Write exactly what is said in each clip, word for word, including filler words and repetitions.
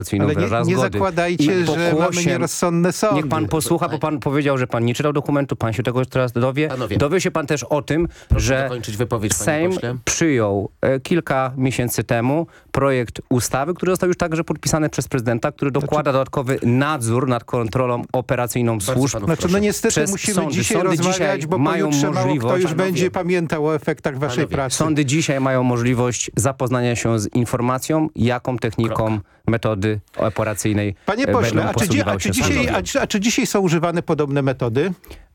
Ale nie, nie zakładajcie, że mamy nierozsądne sądy. Niech pan posłucha, bo pan powiedział, że pan nie czytał dokumentu, pan się tego teraz dowie. Panowie. Dowie się pan też o tym, Proszę że dokończyć wypowiedź, Sejm przyjął e, kilka miesięcy temu projekt ustawy, który został już także podpisany przez prezydenta, który dokłada znaczy, dodatkowy nadzór nad kontrolą operacyjną służb. Znaczy, no niestety musimy sądy. dzisiaj sądy rozmawiać, dzisiaj bo mają możliwość, kto już panowie, będzie pamiętał o efektach waszej panowie. pracy. Sądy dzisiaj mają możliwość zapoznania się z informacją, jaką techniką Krok. metody operacyjnej Panie pośle, a czy, dzi a, czy dzisiaj, a, czy, a czy dzisiaj są używane podobne metody?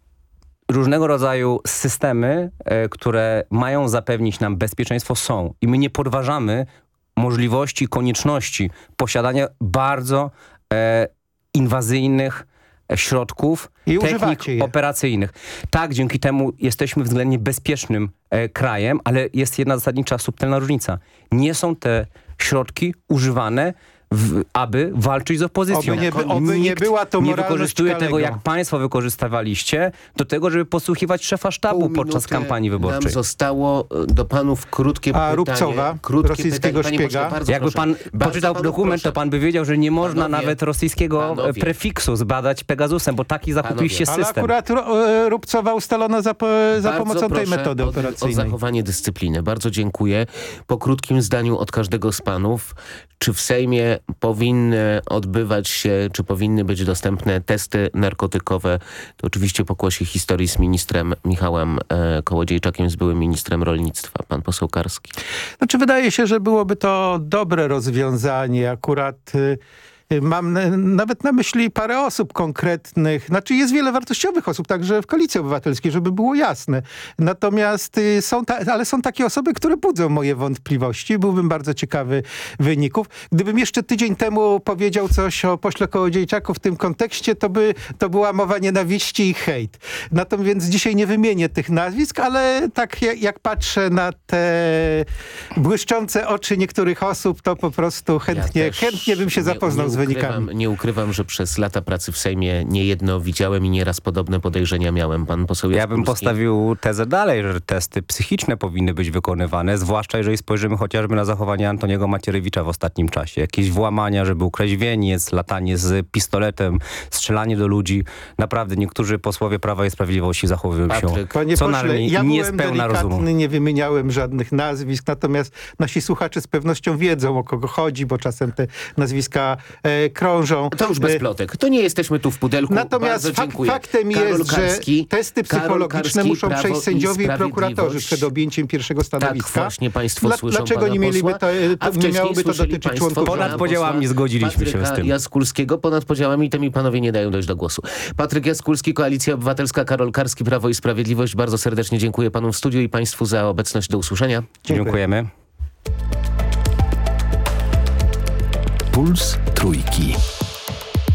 Różnego rodzaju systemy, e, które mają zapewnić nam bezpieczeństwo, są. I my nie podważamy możliwości, konieczności posiadania bardzo e, inwazyjnych środków, I technik operacyjnych. Tak, dzięki temu jesteśmy względnie bezpiecznym e, krajem, ale jest jedna zasadnicza, subtelna różnica. Nie są te środki używane W, aby walczyć z opozycją. Oby nie, by, oby nie była to nie moralność wykorzystuje Kalego. tego, jak państwo wykorzystywaliście, do tego, żeby posłuchiwać szefa sztabu Pół podczas kampanii wyborczej. Nam zostało do panów krótkie pytanie. A Rubcowa, krótkie rosyjskiego pytanie. szpiega. Pośle, Jakby pan poczytał dokument, proszę. to pan by wiedział, że nie można panowie, nawet rosyjskiego panowie. prefiksu zbadać Pegasusem, bo taki zakupiliście system. Ale akurat Rubcowa ustalono za, za pomocą tej metody o, operacyjnej. o zachowanie dyscypliny. Bardzo dziękuję. Po krótkim zdaniu od każdego z panów, czy w Sejmie powinny odbywać się, czy powinny być dostępne testy narkotykowe? To oczywiście pokłosie historii z ministrem Michałem e, Kołodziejczakiem, z byłym ministrem rolnictwa. Pan poseł Karski. Znaczy wydaje się, że byłoby to dobre rozwiązanie. Akurat y mam nawet na myśli parę osób konkretnych. Znaczy jest wiele wartościowych osób, także w Koalicji Obywatelskiej, żeby było jasne. Natomiast są, ta, ale są takie osoby, które budzą moje wątpliwości. Byłbym bardzo ciekawy wyników. Gdybym jeszcze tydzień temu powiedział coś o pośle Kołodziejczaku w tym kontekście, to by to była mowa nienawiści i hejt. Natomiast więc dzisiaj nie wymienię tych nazwisk, ale tak jak, jak patrzę na te błyszczące oczy niektórych osób, to po prostu chętnie, ja chętnie bym się zapoznał z Ukrywam, nie ukrywam, że przez lata pracy w Sejmie niejedno widziałem i nieraz podobne podejrzenia miałem. Pan poseł Jaskulski. Ja bym postawił tezę dalej, że testy psychiczne powinny być wykonywane, zwłaszcza jeżeli spojrzymy chociażby na zachowanie Antoniego Macierewicza w ostatnim czasie. Jakieś włamania, żeby ukraść wieniec, latanie z pistoletem, strzelanie do ludzi. Naprawdę niektórzy posłowie Prawa i Sprawiedliwości zachowują się Patryk, Panie co pośle, najmniej ja nie z pełna rozumu. Nie wymieniałem żadnych nazwisk, natomiast nasi słuchacze z pewnością wiedzą, o kogo chodzi, bo czasem te nazwiska e, krążą. To już bez plotek. To nie jesteśmy tu w pudelku. Natomiast fak faktem Karol jest, Karski, że testy psychologiczne Karski, muszą przejść sędziowie i, i prokuratorzy przed objęciem pierwszego stanowiska. Tak właśnie państwo Dla, słyszą Dlaczego pana nie mieliby posła, to, to nie miałoby to dotyczyć członków? Ponad podziałami zgodziliśmy się z tym. Jaskulskiego, ponad podziałami tymi panowie nie dają dojść do głosu. Patryk Jaskulski, Koalicja Obywatelska, Karol Karski, Prawo i Sprawiedliwość. Bardzo serdecznie dziękuję panom w studiu i państwu za obecność. Do usłyszenia. Dziękujemy. Puls Trójki.